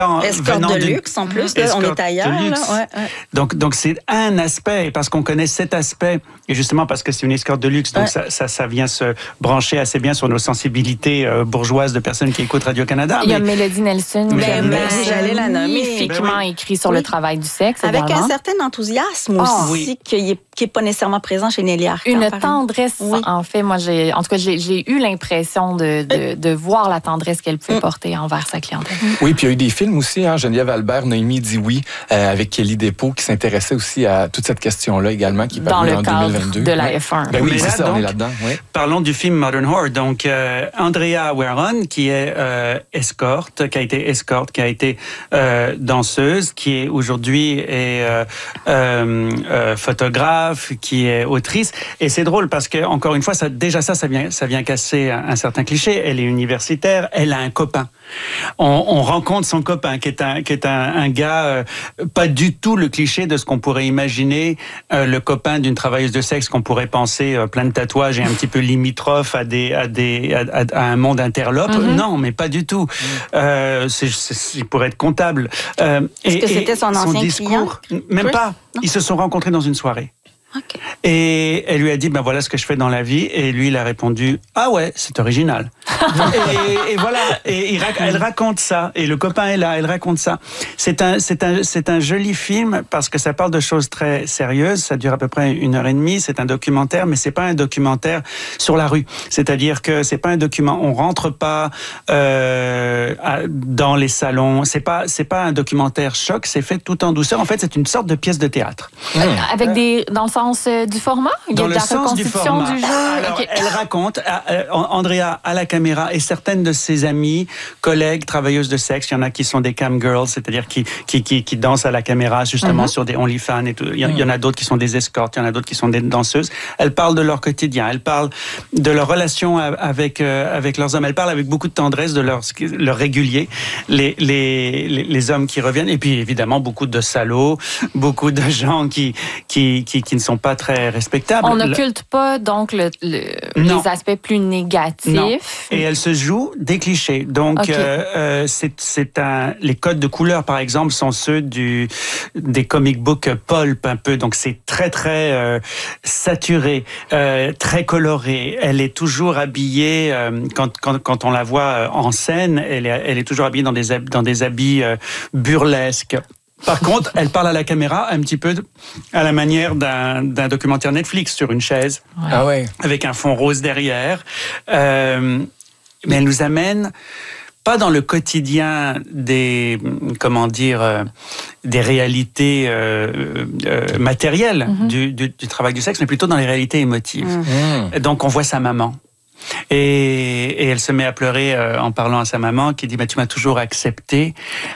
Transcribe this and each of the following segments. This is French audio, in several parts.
Escorte de luxe, en plus, là, on est ailleurs. Là. Ouais. Donc, c'est un aspect, parce qu'on connaît cet aspect, et justement parce que c'est une escorte de luxe, donc ça vient se brancher assez bien sur nos sensibilités bourgeoises de personnes qui écoutent Radio-Canada. Il y a Mélodie Nelson, j'allais la nommer. magnifiquement écrit sur le travail du sexe. Avec également. un certain enthousiasme aussi, qui n'est pas nécessairement présent chez Nelly Arcan. Une tendresse, en fait. Moi, j'ai eu l'impression de voir la tendresse qu'elle pouvait porter envers sa clientèle. Oui, puis il y a eu des films aussi, hein, Geneviève Albert, Noémie dit oui, avec Kelly Despaux, qui s'intéressait aussi à toute cette question-là également, qui est parue en 2022. Dans le cadre de la F1. Ben oui, c'est ça, on est là-dedans. Oui. Parlons du film Modern Whore. Donc, Andrea Weron, qui est escorte, qui a été danseuse, qui est aujourd'hui photographe, qui est autrice. Et c'est drôle parce que, encore une fois, ça vient casser un certain cliché. Elle est universitaire, elle a un copain. On rencontre son copain, qui est un gars, pas du tout le cliché de ce qu'on pourrait imaginer, le copain d'une travailleuse de sexe qu'on pourrait penser plein de tatouages et un petit peu limitrophe à un monde interlope. Non, mais pas du tout. Il pourrait être comptable. Est-ce que c'était son ancien discours, client? Même pas. Ils se sont rencontrés dans une soirée. Okay. Et elle lui a dit, ben voilà ce que je fais dans la vie. Et lui, il a répondu, ah ouais, c'est original. et voilà. Et elle raconte ça. Et le copain est là, elle raconte ça. C'est un joli film parce que ça parle de choses très sérieuses. Ça dure à peu près 1h30. C'est un documentaire, mais c'est pas un documentaire sur la rue. C'est-à-dire que c'est pas un document. On rentre pas dans les salons. C'est pas un documentaire choc. C'est fait tout en douceur. En fait, c'est une sorte de pièce de théâtre. Avec dans le sens du format? Il y a de la reconstitution du jeu? Alors, elle raconte, Andrea à la caméra et certaines de ses amies, collègues, travailleuses de sexe, il y en a qui sont des cam girls, c'est-à-dire qui dansent à la caméra justement sur des OnlyFans et tout. Il y en a d'autres qui sont des escortes, il y en a d'autres qui sont des danseuses. Elles parlent de leur quotidien, elles parlent de leur relation avec leurs hommes, elles parlent avec beaucoup de tendresse de leur régulier, les hommes qui reviennent, et puis évidemment beaucoup de salauds, beaucoup de gens qui ne sont pas très respectables. On n'occulte pas donc les aspects plus négatifs. Non. Et elle se joue des clichés. Donc, les codes de couleur, par exemple, sont ceux des comic books pulp un peu. Donc, c'est très, très saturé, très coloré. Elle est toujours habillée, quand on la voit en scène, elle est toujours habillée dans des habits burlesques. Par contre, elle parle à la caméra un petit peu à la manière d'un documentaire Netflix sur une chaise, avec un fond rose derrière. Mais elle nous amène pas dans le quotidien des réalités matérielles du travail du sexe, mais plutôt dans les réalités émotives. Donc, on voit sa maman. Et elle se met à pleurer en parlant à sa maman qui dit tu m'as toujours accepté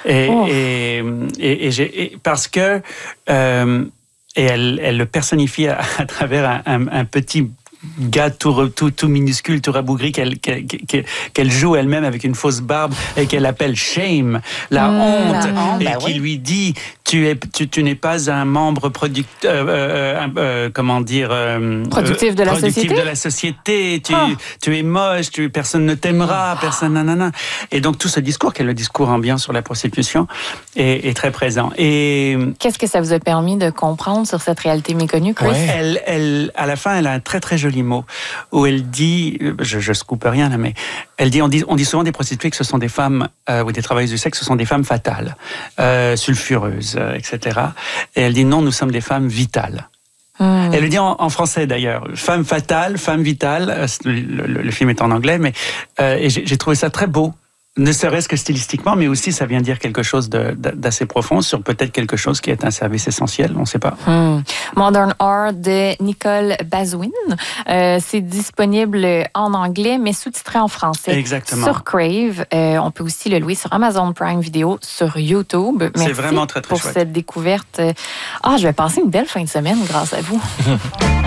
parce que et elle le personnifie à travers un petit gars tout minuscule, tout rabougri qu'elle joue elle-même avec une fausse barbe et qu'elle appelle Shame, la honte, qui lui dit tu n'es pas un membre productif de la société, tu es moche, personne ne t'aimera, personne nanana. Et donc tout ce discours qui est le discours ambiant sur la prostitution est très présent. Et qu'est-ce que ça vous a permis de comprendre sur cette réalité méconnue, Chris? Elle à la fin, elle a un très très joli mot où elle dit, je scoop rien là, mais elle dit, on dit souvent des prostituées que ce sont des femmes ou des travailleuses du sexe, ce sont des femmes fatales, sulfureuses, etc. Et elle dit non, nous sommes des femmes vitales. Elle le dit en français d'ailleurs, femme fatale, femme vitale. Le film est en anglais, mais et j'ai trouvé ça très beau. Ne serait-ce que stylistiquement, mais aussi ça vient dire quelque chose d'assez profond sur peut-être quelque chose qui est un service essentiel, on ne sait pas. Modern Whore de Nicole Bazouin. C'est disponible en anglais, mais sous-titré en français. Exactement. Sur Crave. On peut aussi le louer sur Amazon Prime Video, sur YouTube. Merci c'est vraiment très, très pour chouette. cette découverte. Je vais passer une belle fin de semaine grâce à vous.